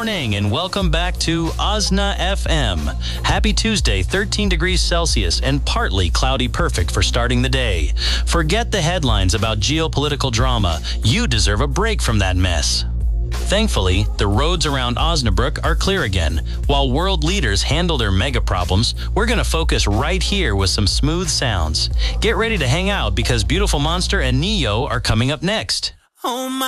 morning and welcome back to Osna FM. Happy Tuesday, 13 degrees Celsius and partly cloudy perfect for starting the day. Forget the headlines about geopolitical drama. You deserve a break from that mess. Thankfully, the roads around Osnabrück are clear again. While world leaders handle their mega problems, we're going to focus right here with some smooth sounds. Get ready to hang out because Beautiful Monster and Neo are coming up next. Oh my